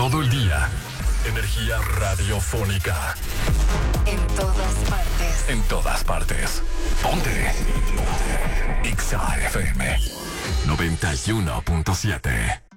Todo el día. Energía radiofónica. En todas partes. En todas partes. Ponte. Ponte. Exa FM 91.7.